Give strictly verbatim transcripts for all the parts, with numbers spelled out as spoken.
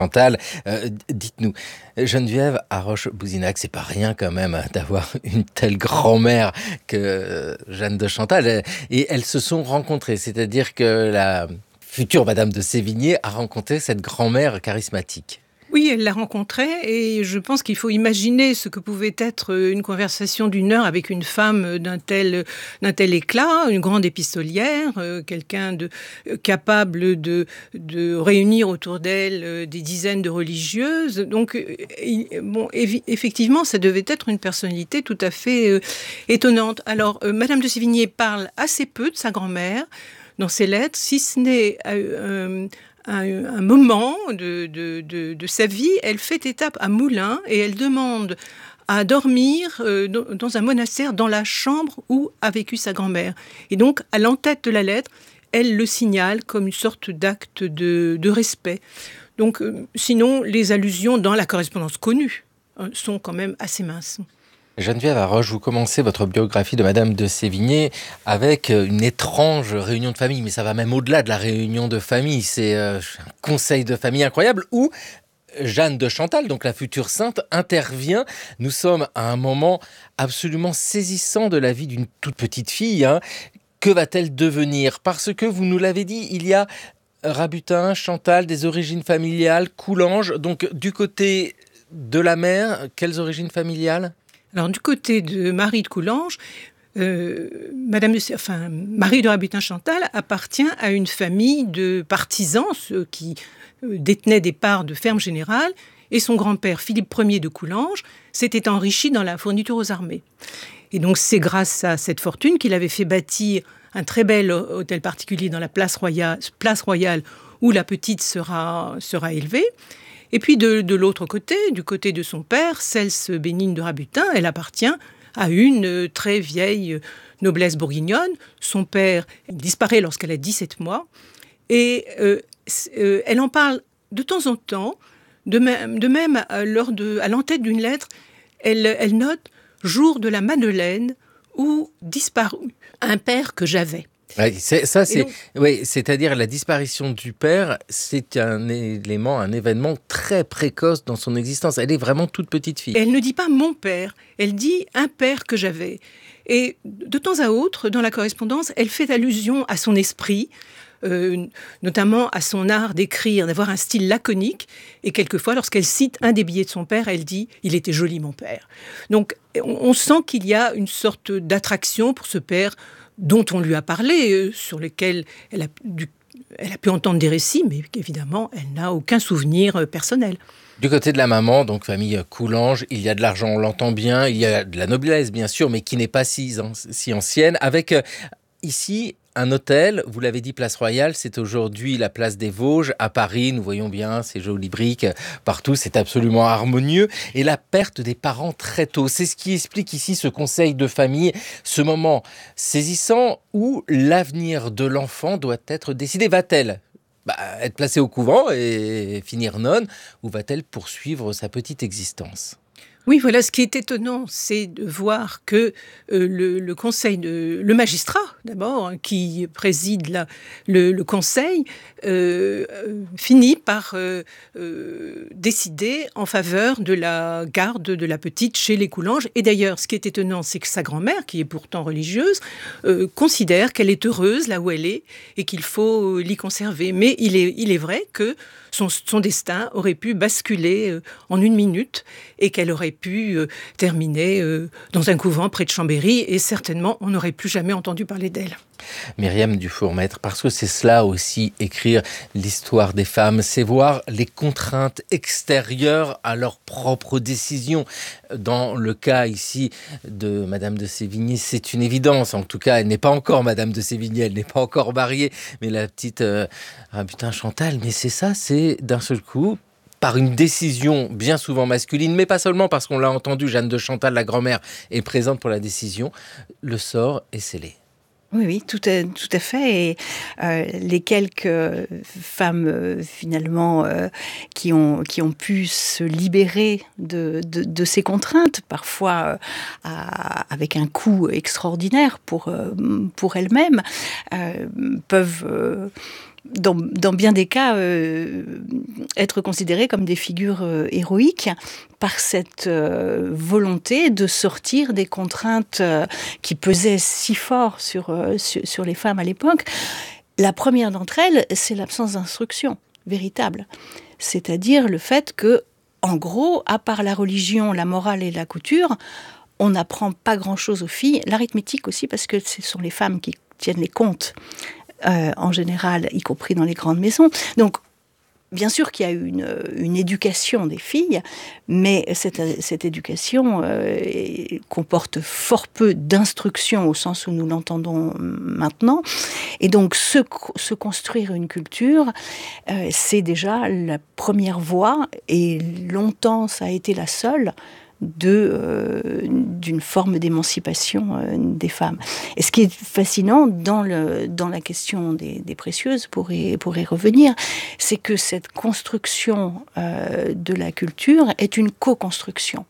Chantal, euh, dites-nous, Geneviève Haroche-Bouzinac, c'est pas rien quand même hein, d'avoir une telle grand-mère que euh, Jeanne de Chantal. Et elles se sont rencontrées, c'est-à-dire que la future Madame de Sévigné a rencontré cette grand-mère charismatique. Oui, elle l'a rencontré et je pense qu'il faut imaginer ce que pouvait être une conversation d'une heure avec une femme d'un tel, d'un tel éclat, une grande épistolière, quelqu'un de capable de, de réunir autour d'elle des dizaines de religieuses. Donc, bon, effectivement, ça devait être une personnalité tout à fait étonnante. Alors, Madame de Sévigné parle assez peu de sa grand-mère dans ses lettres, si ce n'est euh, un, un moment de, de, de, de sa vie. Elle fait étape à Moulins et elle demande à dormir euh, dans un monastère dans la chambre où a vécu sa grand-mère. Et donc, à l'entête de la lettre, elle le signale comme une sorte d'acte de, de respect. Donc, euh, sinon, les allusions dans la correspondance connue euh, sont quand même assez minces. Geneviève Haroche, vous commencez votre biographie de Madame de Sévigné avec une étrange réunion de famille, mais ça va même au-delà de la réunion de famille. C'est euh, un conseil de famille incroyable où Jeanne de Chantal, donc la future sainte, intervient. Nous sommes à un moment absolument saisissant de la vie d'une toute petite fille. Hein. Que va-t-elle devenir ? Parce que, vous nous l'avez dit, il y a Rabutin, Chantal, des origines familiales, Coulanges. Donc, du côté de la mère, quelles origines familiales ? Alors, du côté de Marie de Coulanges, euh, Madame de, enfin, Marie de Rabutin-Chantal appartient à une famille de partisans, ceux qui euh, détenaient des parts de ferme générale, et son grand-père, Philippe Ier de Coulanges, s'était enrichi dans la fourniture aux armées. Et donc, c'est grâce à cette fortune qu'il avait fait bâtir un très bel hôtel particulier dans la place Royale, place Royale où la petite sera, sera élevée. Et puis de, de l'autre côté, du côté de son père, Celse Bénigne de Rabutin, elle appartient à une très vieille noblesse bourguignonne. Son père disparaît lorsqu'elle a dix-sept mois. Et euh, euh, elle en parle de temps en temps, de même, de même euh, lors de, à l'entête d'une lettre, elle, elle note « Jour de la Madeleine où disparut un père que j'avais ». Oui, c'est, ça, c'est, donc, oui, c'est-à-dire la disparition du père, c'est un élément, un événement très précoce dans son existence. Elle est vraiment toute petite fille. Elle ne dit pas « mon père », elle dit « un père que j'avais ». Et de temps à autre, dans la correspondance, elle fait allusion à son esprit, euh, notamment à son art d'écrire, d'avoir un style laconique. Et quelquefois, lorsqu'elle cite un des billets de son père, elle dit « il était joli, mon père ». Donc, on, on sent qu'il y a une sorte d'attraction pour ce père dont on lui a parlé, euh, sur lequel elle a, du, elle a pu entendre des récits, mais évidemment, elle n'a aucun souvenir euh, personnel. Du côté de la maman, donc famille Coulanges, il y a de l'argent, on l'entend bien, il y a de la noblesse, bien sûr, mais qui n'est pas si, si ancienne, avec euh, ici un hôtel, vous l'avez dit, place Royale, c'est aujourd'hui la place des Vosges. À Paris, nous voyons bien ces jolies briques partout, c'est absolument harmonieux. Et la perte des parents très tôt, c'est ce qui explique ici ce conseil de famille, ce moment saisissant où l'avenir de l'enfant doit être décidé. Va-t-elle bah, être placée au couvent et finir nonne, ou va-t-elle poursuivre sa petite existence ? Oui, voilà, ce qui est étonnant, c'est de voir que euh, le, le conseil de, le magistrat d'abord, hein, qui préside la, le, le conseil, euh, euh, finit par euh, euh, décider en faveur de la garde de la petite chez les Coulanges. Et d'ailleurs, ce qui est étonnant, c'est que sa grand-mère, qui est pourtant religieuse, euh, considère qu'elle est heureuse là où elle est et qu'il faut l'y conserver. Mais il est, il est vrai que son, son destin aurait pu basculer euh, en une minute et qu'elle aurait pu euh, terminer euh, dans un couvent près de Chambéry, et certainement on n'aurait plus jamais entendu parler d'elle. Myriam Dufourmaitre, parce que c'est cela aussi, écrire l'histoire des femmes, c'est voir les contraintes extérieures à leurs propres décisions. Dans le cas ici de Madame de Sévigné, c'est une évidence. En tout cas, elle n'est pas encore Madame de Sévigné, elle n'est pas encore mariée, mais la petite euh, Rabutin Chantal, mais c'est ça, c'est d'un seul coup, par une décision bien souvent masculine, mais pas seulement parce qu'on l'a entendu, Jeanne de Chantal, la grand-mère, est présente pour la décision, le sort est scellé. Oui, oui, tout à, tout à fait. Et euh, les quelques femmes, euh, finalement, euh, qui, ont, qui ont pu se libérer de, de, de ces contraintes, parfois euh, à, avec un coût extraordinaire pour, euh, pour elles-mêmes, euh, peuvent... Euh, dans, dans bien des cas, euh, être considérées comme des figures euh, héroïques par cette euh, volonté de sortir des contraintes euh, qui pesaient si fort sur, euh, sur, sur les femmes à l'époque. La première d'entre elles, c'est l'absence d'instruction véritable. C'est-à-dire le fait que, en gros, à part la religion, la morale et la couture, on n'apprend pas grand-chose aux filles. L'arithmétique aussi, parce que ce sont les femmes qui tiennent les comptes, euh, en général, y compris dans les grandes maisons. Donc, bien sûr qu'il y a eu une, une éducation des filles, mais cette, cette éducation euh, comporte fort peu d'instruction au sens où nous l'entendons maintenant. Et donc, se, se construire une culture, euh, c'est déjà la première voie, et longtemps ça a été la seule, de, euh, d'une forme d'émancipation euh, des femmes. Et ce qui est fascinant dans, le, dans la question des, des précieuses, pour y, pour y revenir, c'est que cette construction euh, de la culture est une co-construction.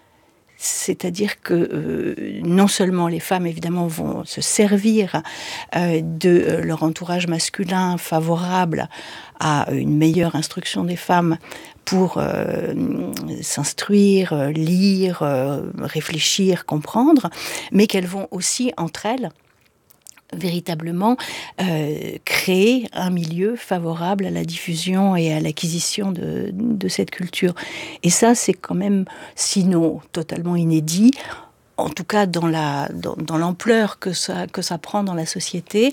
C'est-à-dire que euh, non seulement les femmes, évidemment, vont se servir euh, de euh, leur entourage masculin favorable à une meilleure instruction des femmes pour euh, s'instruire, lire, euh, réfléchir, comprendre, mais qu'elles vont aussi, entre elles, véritablement euh, créer un milieu favorable à la diffusion et à l'acquisition de, de cette culture. Et ça, c'est quand même, sinon totalement inédit, en tout cas dans, la, dans, dans l'ampleur que ça, que ça prend dans la société,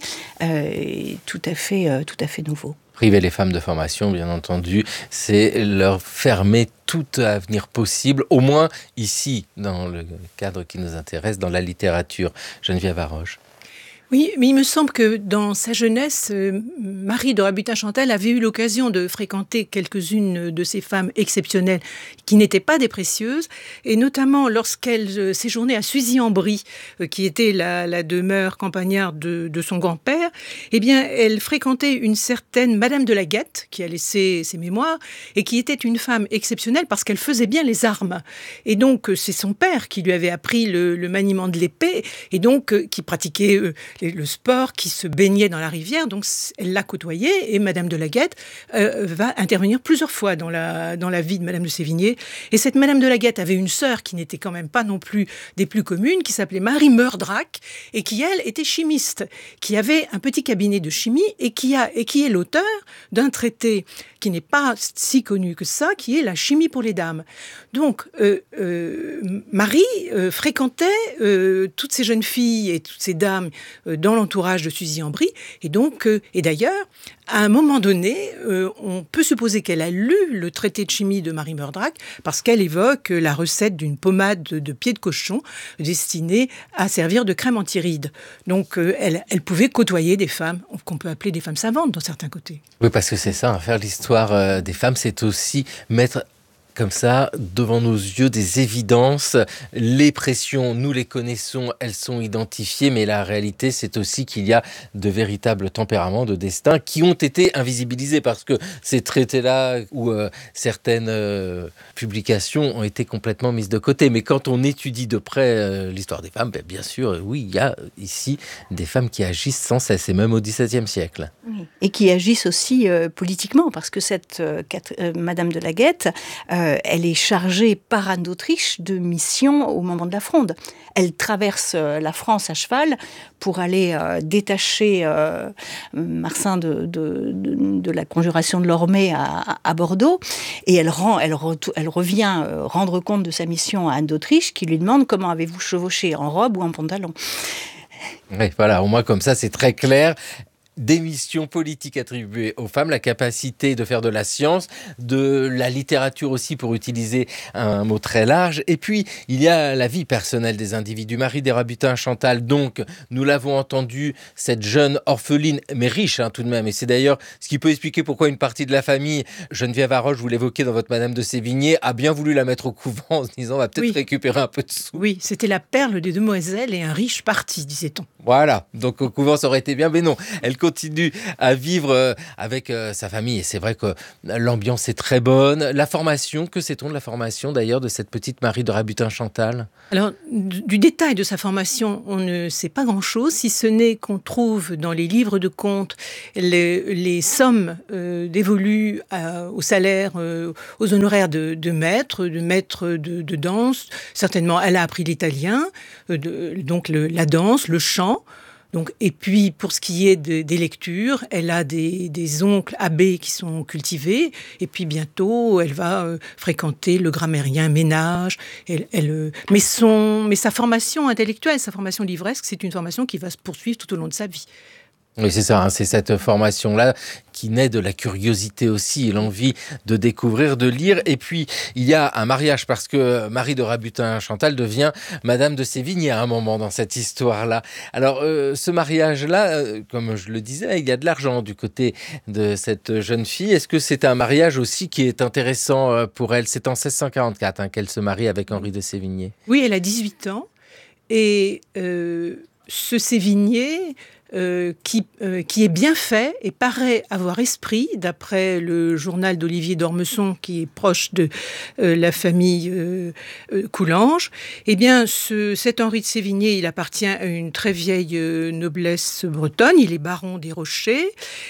euh, tout à fait, euh, tout à fait nouveau. Priver les femmes de formation, bien entendu, c'est leur fermer tout avenir possible, au moins ici, dans le cadre qui nous intéresse, dans la littérature. Geneviève Arroge. Oui, mais il me semble que dans sa jeunesse, euh, Marie de Rabutin-Chantal avait eu l'occasion de fréquenter quelques-unes de ces femmes exceptionnelles qui n'étaient pas des précieuses, et notamment lorsqu'elle euh, séjournait à Suzy-en-Brie, euh, qui était la, la demeure campagnarde de, de son grand-père, eh bien, elle fréquentait une certaine Madame de la Guette, qui a laissé ses mémoires, et qui était une femme exceptionnelle parce qu'elle faisait bien les armes. Et donc, euh, c'est son père qui lui avait appris le, le maniement de l'épée, et donc euh, qui pratiquait euh, le sport, qui se baignait dans la rivière, donc elle l'a côtoyé, et Madame de la Guette euh, va intervenir plusieurs fois dans la, dans la vie de Madame de Sévigné. Et cette Madame de la Guette avait une sœur qui n'était quand même pas non plus des plus communes, qui s'appelait Marie Meurdrac, et qui, elle, était chimiste, qui avait un petit cabinet de chimie, et qui, a, et qui est l'auteur d'un traité qui n'est pas si connu que ça, qui est la chimie pour les dames. Donc, euh, euh, Marie euh, fréquentait euh, toutes ces jeunes filles et toutes ces dames euh, dans l'entourage de Suzy-en-Brie, et donc, euh, et d'ailleurs, à un moment donné, euh, on peut supposer qu'elle a lu le traité de chimie de Marie Meurdrac, parce qu'elle évoque la recette d'une pommade de, de pied de cochon destinée à servir de crème anti-rides. Donc, euh, elle, elle pouvait côtoyer des femmes qu'on peut appeler des femmes savantes dans certains côtés. Oui, parce que c'est ça, faire l'histoire euh, des femmes, c'est aussi mettre comme ça, devant nos yeux, des évidences. Les pressions, nous les connaissons, elles sont identifiées, mais la réalité, c'est aussi qu'il y a de véritables tempéraments, de destins qui ont été invisibilisés, parce que ces traités-là ou euh, certaines euh, publications ont été complètement mises de côté. Mais quand on étudie de près euh, l'histoire des femmes, ben, bien sûr, oui, il y a ici des femmes qui agissent sans cesse, et même au dix-septième siècle. Et qui agissent aussi euh, politiquement, parce que cette euh, euh, Madame de la Guette, euh, Euh, elle est chargée par Anne d'Autriche de mission au moment de la Fronde. Elle traverse euh, la France à cheval pour aller euh, détacher euh, Marsin de, de, de, de la conjuration de Lormay à, à Bordeaux. Et elle, rend, elle, re, elle revient euh, rendre compte de sa mission à Anne d'Autriche, qui lui demande comment avez-vous chevauché, en robe ou en pantalon. Oui, voilà, au moins comme ça, c'est très clair. Des missions politiques attribuées aux femmes, la capacité de faire de la science, de la littérature aussi, pour utiliser un mot très large. Et puis, il y a la vie personnelle des individus. Marie de Rabutin-Chantal, donc, nous l'avons entendu, cette jeune orpheline, mais riche hein, tout de même. Et c'est d'ailleurs ce qui peut expliquer pourquoi une partie de la famille, Geneviève Arroge, vous l'évoquez dans votre Madame de Sévigné, a bien voulu la mettre au couvent en se disant on va peut-être oui. récupérer un peu de sous. Oui, c'était la perle des demoiselles et un riche parti, disait-on. Voilà, donc au couvent ça aurait été bien, mais non. Elle continue à vivre euh, avec euh, sa famille. Et c'est vrai que l'ambiance est très bonne. La formation, que sait-on de la formation d'ailleurs de cette petite Marie de Rabutin-Chantal ? Alors, du, du détail de sa formation, on ne sait pas grand-chose, si ce n'est qu'on trouve dans les livres de comptes les, les sommes euh, dévolues à, au salaire, euh, aux honoraires de, de maître, de maître de, de danse. Certainement, elle a appris l'italien, euh, de, donc le, la danse, le chant. Donc, et puis, pour ce qui est de, des lectures, elle a des, des oncles abbés qui sont cultivés. Et puis, bientôt, elle va euh, fréquenter le grammairien Ménage. Elle, elle, euh, mais, son, mais sa formation intellectuelle, sa formation livresque, c'est une formation qui va se poursuivre tout au long de sa vie. Oui, c'est ça, hein, c'est cette formation-là qui naît de la curiosité aussi et l'envie de découvrir, de lire. Et puis, il y a un mariage parce que Marie de Rabutin-Chantal devient Madame de Sévigné à un moment dans cette histoire-là. Alors, euh, ce mariage-là, euh, comme je le disais, il y a de l'argent du côté de cette jeune fille. Est-ce que c'est un mariage aussi qui est intéressant pour elle ? C'est en seize cent quarante-quatre hein, qu'elle se marie avec Henri de Sévigné. Oui, elle a dix-huit ans. Et euh, ce Sévigné... Euh, qui, euh, qui est bien fait et paraît avoir esprit, d'après le journal d'Olivier d'Ormesson, qui est proche de euh, la famille euh, euh, Coulanges. Eh bien, ce, cet Henri de Sévigné, il appartient à une très vieille euh, noblesse bretonne, il est baron des Rochers.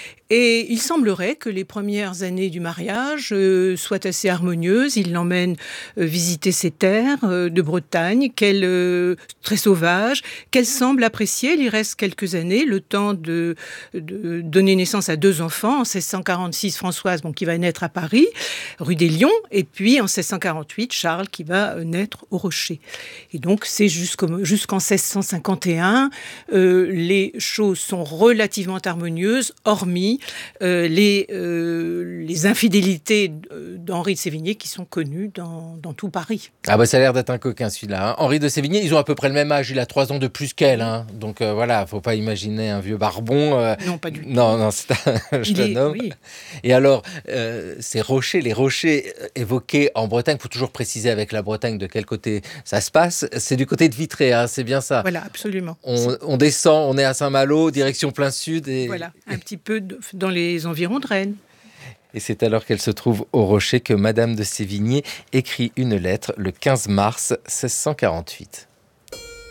Et il semblerait que les premières années du mariage euh, soient assez harmonieuses. Il l'emmène euh, visiter ses terres euh, de Bretagne, qu'elle, euh, très sauvages, qu'elle semble apprécier. Il y reste quelques années, le temps de, de donner naissance à deux enfants. En seize cent quarante-six, Françoise, bon, qui va naître à Paris, rue des Lions. Et puis en seize cent quarante-huit, Charles, qui va naître au Rocher. Et donc c'est jusqu'au, jusqu'en seize cent cinquante et un, euh, les choses sont relativement harmonieuses, hormis Euh, les, euh, les infidélités d'Henri de Sévigné qui sont connues dans, dans tout Paris. Ah bah ça a l'air d'être un coquin celui-là. Hein. Henri de Sévigné, ils ont à peu près le même âge, il a trois ans de plus qu'elle. Hein. Donc euh, voilà, faut pas imaginer un vieux barbon. Euh... Non, pas du tout. Non, non, c'est un jeune est, homme. Oui. Et alors, euh, ces rochers, les rochers évoqués en Bretagne, il faut toujours préciser avec la Bretagne de quel côté ça se passe. C'est du côté de Vitré, hein, c'est bien ça. Voilà, absolument. On, on descend, on est à Saint-Malo, direction plein sud. Et... Voilà, un petit peu de, dans les environs de Rennes. Et c'est alors qu'elle se trouve au Rocher que Madame de Sévigné écrit une lettre le quinze mars seize cent quarante-huit.